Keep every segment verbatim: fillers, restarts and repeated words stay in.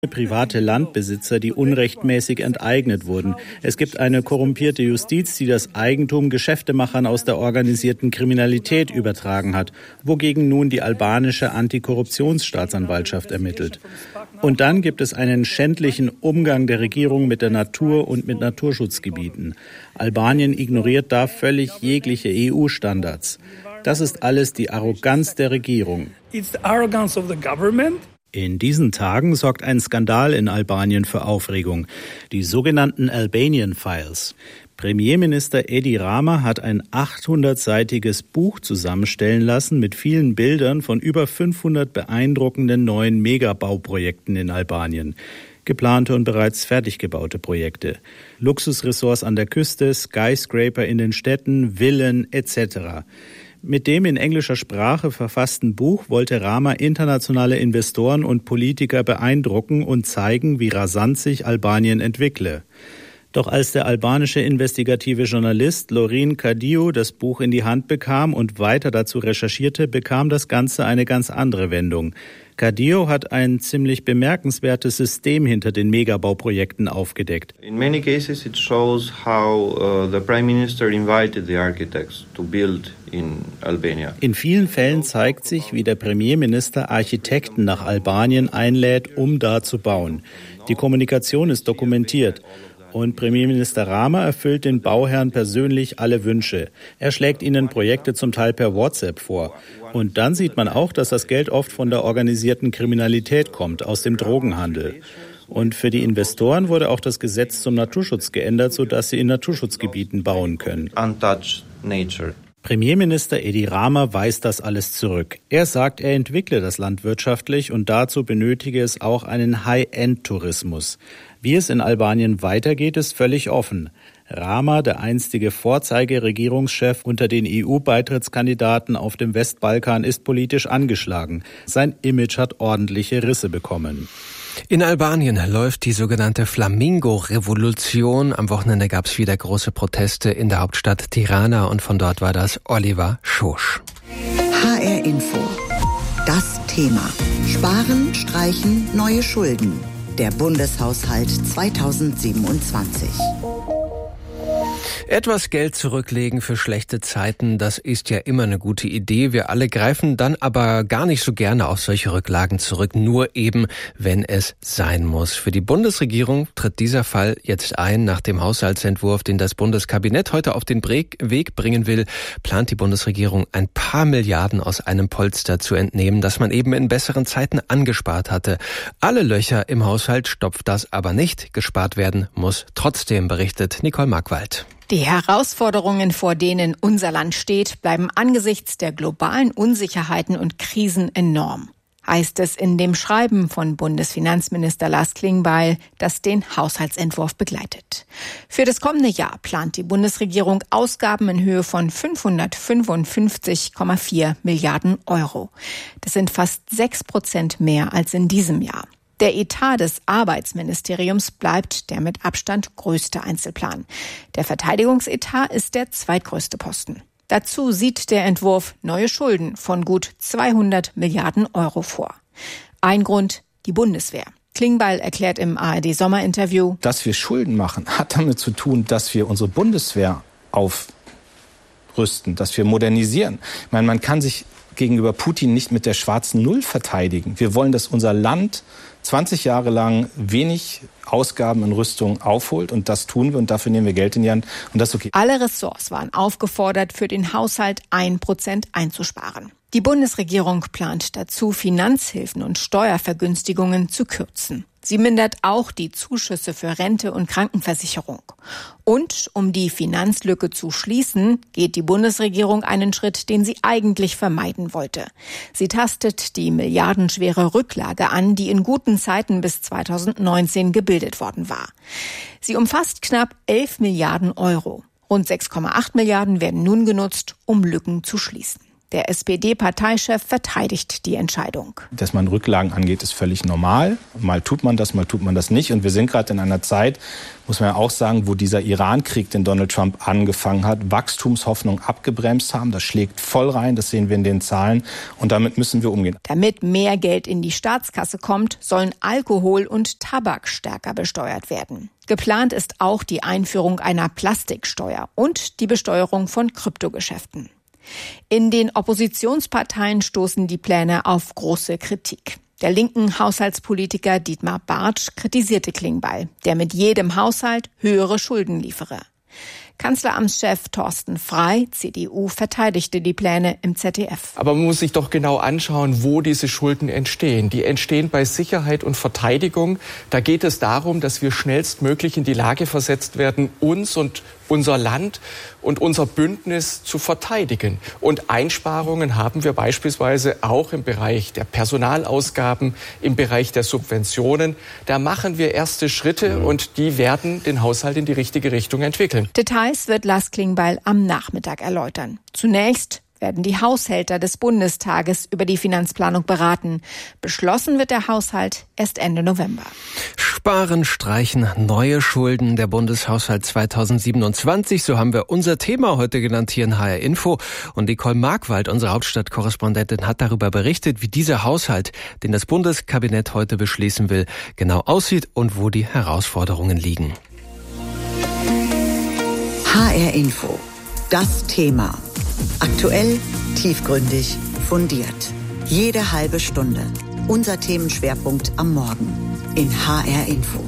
Private Landbesitzer, die unrechtmäßig enteignet wurden. Es gibt eine korrumpierte Justiz, die das Eigentum Geschäftemachern aus der organisierten Kriminalität übertragen hat, wogegen nun die albanische Antikorruptionsstaatsanwaltschaft ermittelt. Und dann gibt es einen schändlichen Umgang der Regierung mit der Natur und mit Naturschutzgebieten. Albanien ignoriert da völlig jegliche E U-Standards. Das ist alles die Arroganz der Regierung. It's the arrogance of the government. In diesen Tagen sorgt ein Skandal in Albanien für Aufregung. Die sogenannten Albanian Files. Premierminister Edi Rama hat ein achthundertseitiges Buch zusammenstellen lassen mit vielen Bildern von über fünfhundert beeindruckenden neuen Megabauprojekten in Albanien. Geplante und bereits fertig gebaute Projekte. Luxusressorts an der Küste, Skyscraper in den Städten, Villen et cetera. Mit dem in englischer Sprache verfassten Buch wollte Rama internationale Investoren und Politiker beeindrucken und zeigen, wie rasant sich Albanien entwickle. Doch als der albanische investigative Journalist Lorin Kadiu das Buch in die Hand bekam und weiter dazu recherchierte, bekam das Ganze eine ganz andere Wendung. Kadiu hat ein ziemlich bemerkenswertes System hinter den Megabauprojekten aufgedeckt. In many cases it shows how uh, the Prime Minister invited the architects to build in Albania. In vielen Fällen zeigt sich, wie der Premierminister Architekten nach Albanien einlädt, um da zu bauen. Die Kommunikation ist dokumentiert. Und Premierminister Rama erfüllt den Bauherren persönlich alle Wünsche. Er schlägt ihnen Projekte zum Teil per WhatsApp vor. Und dann sieht man auch, dass das Geld oft von der organisierten Kriminalität kommt, aus dem Drogenhandel. Und für die Investoren wurde auch das Gesetz zum Naturschutz geändert, sodass sie in Naturschutzgebieten bauen können. Untouched nature. Premierminister Edi Rama weist das alles zurück. Er sagt, er entwickle das Land wirtschaftlich und dazu benötige es auch einen High-End-Tourismus. Wie es in Albanien weitergeht, ist völlig offen. Rama, der einstige Vorzeigeregierungschef unter den E U-Beitrittskandidaten auf dem Westbalkan, ist politisch angeschlagen. Sein Image hat ordentliche Risse bekommen. In Albanien läuft die sogenannte Flamingo-Revolution. Am Wochenende gab es wieder große Proteste in der Hauptstadt Tirana und von dort war das Oliver Schosch. H R Info. Das Thema. Sparen, streichen, neue Schulden. Der Bundeshaushalt zweitausendsiebenundzwanzig. Etwas Geld zurücklegen für schlechte Zeiten, das ist ja immer eine gute Idee. Wir alle greifen dann aber gar nicht so gerne auf solche Rücklagen zurück, nur eben, wenn es sein muss. Für die Bundesregierung tritt dieser Fall jetzt ein. Nach dem Haushaltsentwurf, den das Bundeskabinett heute auf den Weg bringen will, plant die Bundesregierung ein paar Milliarden aus einem Polster zu entnehmen, das man eben in besseren Zeiten angespart hatte. Alle Löcher im Haushalt stopft das aber nicht. Gespart werden muss trotzdem, berichtet Nicole Markwald. Die Herausforderungen, vor denen unser Land steht, bleiben angesichts der globalen Unsicherheiten und Krisen enorm, heißt es in dem Schreiben von Bundesfinanzminister Lars Klingbeil, das den Haushaltsentwurf begleitet. Für das kommende Jahr plant die Bundesregierung Ausgaben in Höhe von fünfhundertfünfundfünfzig Komma vier Milliarden Euro. Das sind fast sechs Prozent mehr als in diesem Jahr. Der Etat des Arbeitsministeriums bleibt der mit Abstand größte Einzelplan. Der Verteidigungsetat ist der zweitgrößte Posten. Dazu sieht der Entwurf neue Schulden von gut zweihundert Milliarden Euro vor. Ein Grund, die Bundeswehr. Klingbeil erklärt im A R D-Sommerinterview: Dass wir Schulden machen, hat damit zu tun, dass wir unsere Bundeswehr aufrüsten, dass wir modernisieren. Ich meine, man kann sich gegenüber Putin nicht mit der schwarzen Null verteidigen. Wir wollen, dass unser Land zwanzig Jahre lang wenig Ausgaben in Rüstung aufholt und das tun wir und dafür nehmen wir Geld in die Hand und das ist okay. Alle Ressorts waren aufgefordert, für den Haushalt ein Prozent einzusparen. Die Bundesregierung plant dazu, Finanzhilfen und Steuervergünstigungen zu kürzen. Sie mindert auch die Zuschüsse für Rente und Krankenversicherung. Und um die Finanzlücke zu schließen, geht die Bundesregierung einen Schritt, den sie eigentlich vermeiden wollte. Sie tastet die milliardenschwere Rücklage an, die in guten Zeiten bis zweitausendneunzehn gebildet worden war. Sie umfasst knapp elf Milliarden Euro. Rund sechs Komma acht Milliarden werden nun genutzt, um Lücken zu schließen. Der S P D-Parteichef verteidigt die Entscheidung. Dass man Rücklagen angeht, ist völlig normal. Mal tut man das, mal tut man das nicht. Und wir sind gerade in einer Zeit, muss man ja auch sagen, wo dieser Iran-Krieg, den Donald Trump angefangen hat, Wachstumshoffnung abgebremst haben. Das schlägt voll rein, das sehen wir in den Zahlen. Und damit müssen wir umgehen. Damit mehr Geld in die Staatskasse kommt, sollen Alkohol und Tabak stärker besteuert werden. Geplant ist auch die Einführung einer Plastiksteuer und die Besteuerung von Kryptogeschäften. In den Oppositionsparteien stoßen die Pläne auf große Kritik. Der linken Haushaltspolitiker Dietmar Bartsch kritisierte Klingbeil, der mit jedem Haushalt höhere Schulden liefere. Kanzleramtschef Thorsten Frey, C D U, verteidigte die Pläne im Z D F. Aber man muss sich doch genau anschauen, wo diese Schulden entstehen. Die entstehen bei Sicherheit und Verteidigung. Da geht es darum, dass wir schnellstmöglich in die Lage versetzt werden, uns und unser Land und unser Bündnis zu verteidigen. Und Einsparungen haben wir beispielsweise auch im Bereich der Personalausgaben, im Bereich der Subventionen. Da machen wir erste Schritte und die werden den Haushalt in die richtige Richtung entwickeln. Details wird Lars Klingbeil am Nachmittag erläutern. Zunächst werden die Haushälter des Bundestages über die Finanzplanung beraten. Beschlossen wird der Haushalt erst Ende November. Sparen, streichen, neue Schulden, der Bundeshaushalt zweitausendsiebenundzwanzig. So haben wir unser Thema heute genannt hier in H R Info. Und Nicole Markwald, unsere Hauptstadtkorrespondentin, hat darüber berichtet, wie dieser Haushalt, den das Bundeskabinett heute beschließen will, genau aussieht und wo die Herausforderungen liegen. H R Info. Das Thema. Aktuell, tiefgründig, fundiert. Jede halbe Stunde. Unser Themenschwerpunkt am Morgen in H R Info.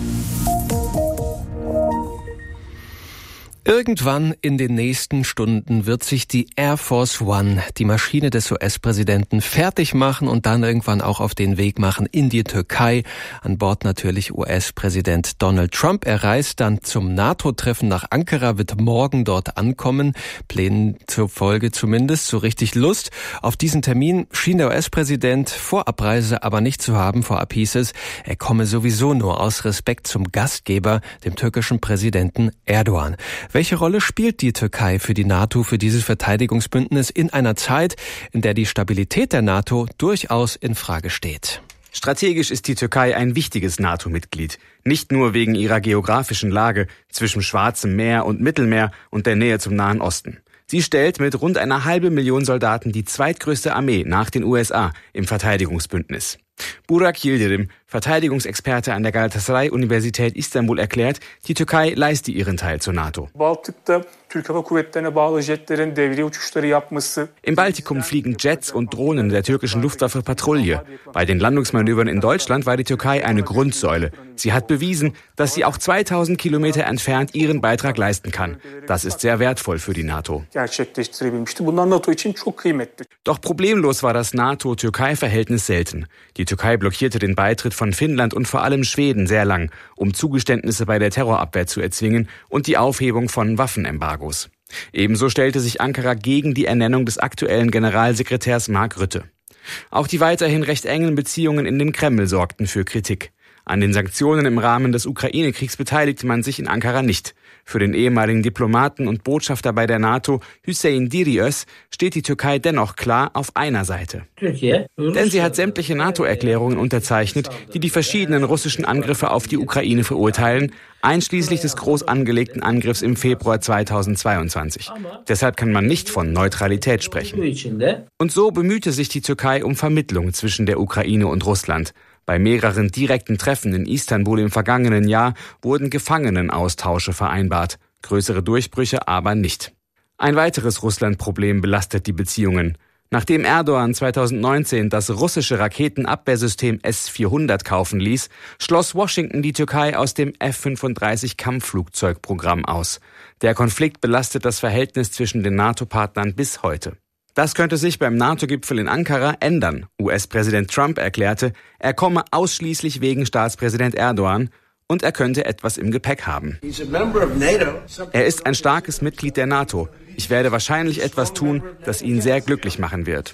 Irgendwann in den nächsten Stunden wird sich die Air Force One, die Maschine des U S-Präsidenten, fertig machen und dann irgendwann auch auf den Weg machen in die Türkei. An Bord natürlich U S-Präsident Donald Trump. Er reist dann zum NATO-Treffen nach Ankara, wird morgen dort ankommen. Plänen zufolge zumindest. So richtig Lust auf diesen Termin schien der U S-Präsident vor Abreise aber nicht zu haben. Vorab hieß es, er komme sowieso nur aus Respekt zum Gastgeber, dem türkischen Präsidenten Erdogan. Welche Rolle spielt die Türkei für die NATO, für dieses Verteidigungsbündnis in einer Zeit, in der die Stabilität der NATO durchaus in Frage steht? Strategisch ist die Türkei ein wichtiges NATO-Mitglied. Nicht nur wegen ihrer geografischen Lage zwischen Schwarzem Meer und Mittelmeer und der Nähe zum Nahen Osten. Sie stellt mit rund einer halben Million Soldaten die zweitgrößte Armee nach den U S A im Verteidigungsbündnis. Burak Yildirim, Verteidigungsexperte an der Galatasaray-Universität Istanbul, erklärt, die Türkei leiste ihren Teil zur NATO. Im Baltikum fliegen Jets und Drohnen der türkischen Luftwaffe Patrouille. Bei den Landungsmanövern in Deutschland war die Türkei eine Grundsäule. Sie hat bewiesen, dass sie auch zweitausend Kilometer entfernt ihren Beitrag leisten kann. Das ist sehr wertvoll für die NATO. Doch problemlos war das NATO-Türkei-Verhältnis selten. Die Türkei blockierte den Beitritt von Finnland und vor allem Schweden sehr lang, um Zugeständnisse bei der Terrorabwehr zu erzwingen und die Aufhebung von Waffenembargos. Ebenso stellte sich Ankara gegen die Ernennung des aktuellen Generalsekretärs Mark Rutte. Auch die weiterhin recht engen Beziehungen in dem Kreml sorgten für Kritik. An den Sanktionen im Rahmen des Ukraine-Kriegs beteiligte man sich in Ankara nicht. Für den ehemaligen Diplomaten und Botschafter bei der NATO, Hüseyin Diriöz, steht die Türkei dennoch klar auf einer Seite. Denn sie hat sämtliche NATO-Erklärungen unterzeichnet, die die verschiedenen russischen Angriffe auf die Ukraine verurteilen, einschließlich des groß angelegten Angriffs im Februar zweitausendzweiundzwanzig. Deshalb kann man nicht von Neutralität sprechen. Und so bemühte sich die Türkei um Vermittlung zwischen der Ukraine und Russland. Bei mehreren direkten Treffen in Istanbul im vergangenen Jahr wurden Gefangenenaustausche vereinbart. Größere Durchbrüche aber nicht. Ein weiteres Russland-Problem belastet die Beziehungen. Nachdem Erdogan zweitausendneunzehn das russische Raketenabwehrsystem S vierhundert kaufen ließ, schloss Washington die Türkei aus dem F fünfunddreißig Kampfflugzeugprogramm aus. Der Konflikt belastet das Verhältnis zwischen den NATO-Partnern bis heute. Das könnte sich beim NATO-Gipfel in Ankara ändern. U S-Präsident Trump erklärte, er komme ausschließlich wegen Staatspräsident Erdogan und er könnte etwas im Gepäck haben. Er ist ein starkes Mitglied der NATO. Ich werde wahrscheinlich etwas tun, das ihn sehr glücklich machen wird.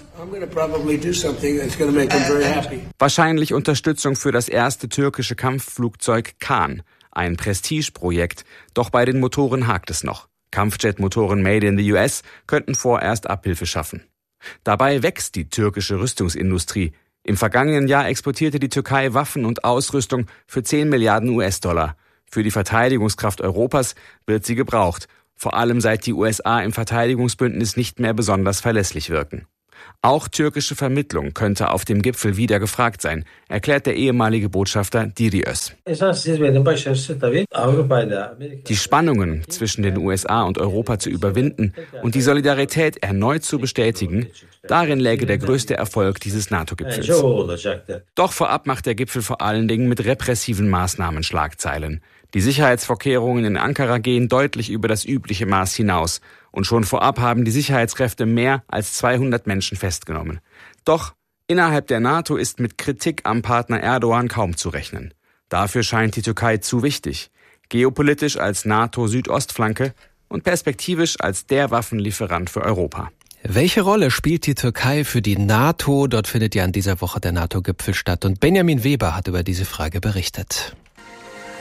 Wahrscheinlich Unterstützung für das erste türkische Kampfflugzeug Kaan, ein Prestigeprojekt. Doch bei den Motoren hakt es noch. Kampfjetmotoren made in the U S könnten vorerst Abhilfe schaffen. Dabei wächst die türkische Rüstungsindustrie. Im vergangenen Jahr exportierte die Türkei Waffen und Ausrüstung für zehn Milliarden U S-Dollar. Für die Verteidigungskraft Europas wird sie gebraucht, vor allem seit die U S A im Verteidigungsbündnis nicht mehr besonders verlässlich wirken. Auch türkische Vermittlung könnte auf dem Gipfel wieder gefragt sein, erklärt der ehemalige Botschafter Diri Öz. Die Spannungen zwischen den U S A und Europa zu überwinden und die Solidarität erneut zu bestätigen, darin läge der größte Erfolg dieses NATO-Gipfels. Doch vorab macht der Gipfel vor allen Dingen mit repressiven Maßnahmen Schlagzeilen. Die Sicherheitsvorkehrungen in Ankara gehen deutlich über das übliche Maß hinaus. Und schon vorab haben die Sicherheitskräfte mehr als zweihundert Menschen festgenommen. Doch innerhalb der NATO ist mit Kritik am Partner Erdogan kaum zu rechnen. Dafür scheint die Türkei zu wichtig. Geopolitisch als NATO-Südostflanke und perspektivisch als der Waffenlieferant für Europa. Welche Rolle spielt die Türkei für die NATO? Dort findet ja in dieser Woche der NATO-Gipfel statt. Und Benjamin Weber hat über diese Frage berichtet.